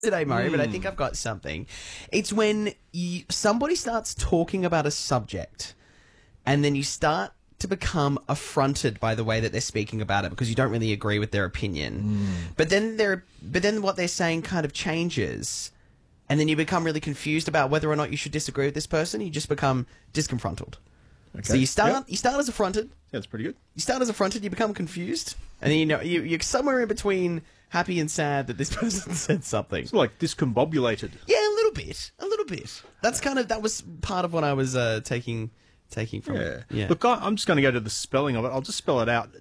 today, Murray, but I think I've got something. It's when somebody starts talking about a subject and then you start to become affronted by the way that they're speaking about it because you don't really agree with their opinion. But then what they're saying kind of changes, and then you become really confused about whether or not you should disagree with this person. You just become disconfronted. Okay. So you start as affronted. Yeah, that's pretty good. You start as affronted, you become confused, and then you're somewhere in between happy and sad that this person said something. It's like discombobulated. Yeah, a little bit. That was part of what I was taking from it. Yeah. Look, I'm just going to go to the spelling of it. I'll just spell it out.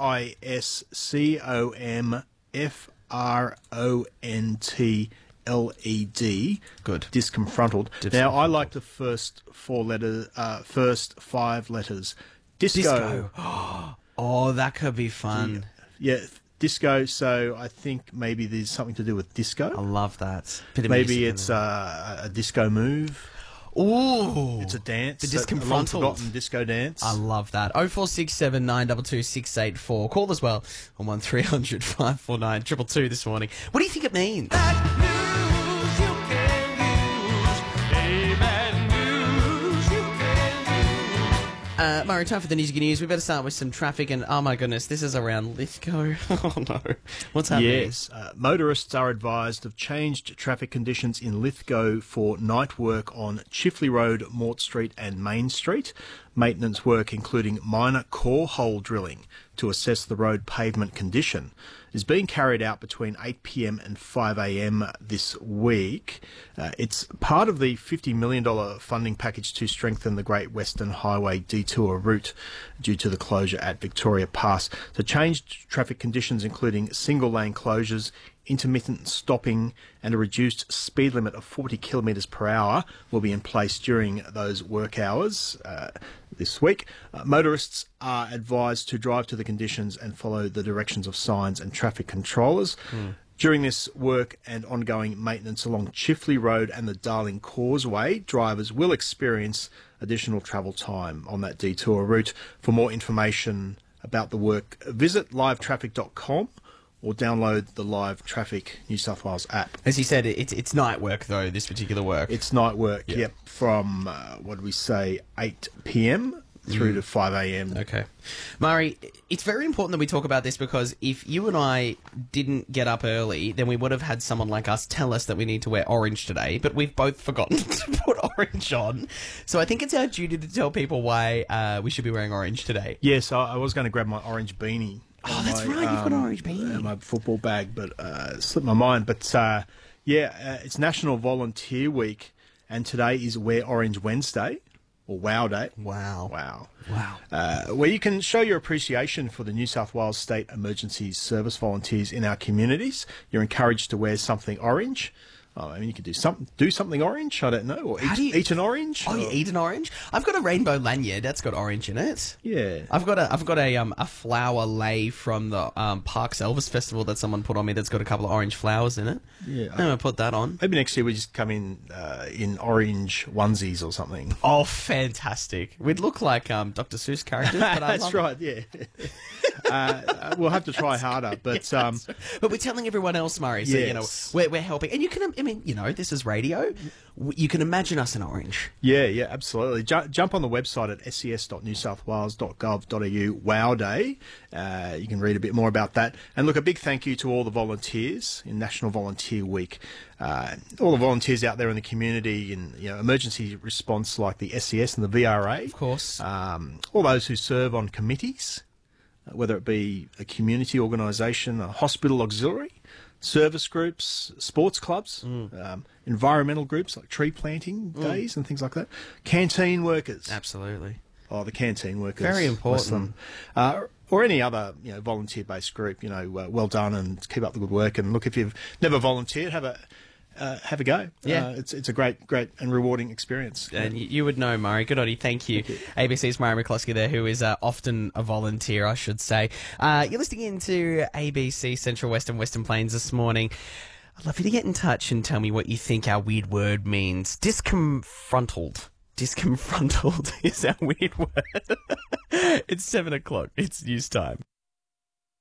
DISCOMFRONTLED. Good. Disconfronted. Now, I like the first first 5 letters. Disco. Oh, that could be fun. Yeah, disco. So I think maybe there's something to do with disco. I love that. Bit of Maybe music it's a disco move. Ooh. It's a dance. The disconfronted. A long-forgotten disco dance. I love that. 0467 922 684. Call as well on 1300 549 222 this morning. What do you think it means? Murray, time for the news. We better start with some traffic, and oh my goodness, this is around Lithgow. Oh no, what's happening? Yes, motorists are advised of changed traffic conditions in Lithgow for night work on Chifley Road, Mort Street and Main Street. Maintenance work, including minor core hole drilling to assess the road pavement condition, is being carried out between 8 p.m. and 5 a.m. this week. It's part of the $50 million funding package to strengthen the Great Western Highway detour route due to the closure at Victoria Pass. The changed traffic conditions, including single-lane closures, intermittent stopping and a reduced speed limit of 40 kilometres per hour will be in place during those work hours this week. Motorists are advised to drive to the conditions and follow the directions of signs and traffic controllers. During this work and ongoing maintenance along Chifley Road and the Darling Causeway, drivers will experience additional travel time on that detour route. For more information about the work, visit livetraffic.com or download the Live Traffic New South Wales app. As you said, it's night work, though, this particular work. It's night work, yep, from, 8 p.m. through to 5 a.m. Okay. Murray, it's very important that we talk about this because if you and I didn't get up early, then we would have had someone like us tell us that we need to wear orange today, but we've both forgotten to put orange on. So I think it's our duty to tell people why we should be wearing orange today. Yes, I was going to grab my orange beanie. Oh, that's right, you've got an orange beanie. My football bag, but slipped my mind. But it's National Volunteer Week, and today is Wear Orange Wednesday, or WOW Day. Wow. Where you can show your appreciation for the New South Wales State Emergency Service volunteers in our communities. You're encouraged to wear something orange. I mean, you could do something orange. I don't know, or eat an orange. Oh, you eat an orange? I've got a rainbow lanyard that's got orange in it. Yeah, I've got a flower lei from the Parks Elvis Festival that someone put on me that's got a couple of orange flowers in it. Yeah, I'm gonna put that on. Maybe next year we just come in orange onesies or something. Oh, fantastic! We'd look like Dr. Seuss characters. But that's right. Yeah. We'll have to try harder, but but we're telling everyone else, Murray. So yes. We're helping, and you can. I mean, this is radio. You can imagine us in orange. Yeah, absolutely. Jump on the website at ses.newsouthwales.gov.au. WOW Day. You can read a bit more about that. And look, a big thank you to all the volunteers in National Volunteer Week. All the volunteers out there in the community in emergency response like the SES and the VRA. Of course. All those who serve on committees, whether it be a community organisation, a hospital auxiliary, service groups, sports clubs, environmental groups like tree planting days and things like that. Canteen workers. Absolutely. Oh, the canteen workers. Very important. Or any other volunteer-based group. Well done and keep up the good work. And look, if you've never volunteered, have a go. Yeah. It's a great and rewarding experience. And you would know, Murray. Good on you. Thank you. ABC's Murray McCloskey there, who is often a volunteer, I should say. You're listening into ABC Central West and Western Plains this morning. I'd love you to get in touch and tell me what you think our weird word means. Disconfronted. Disconfronted is our weird word. It's 7 o'clock. It's news time.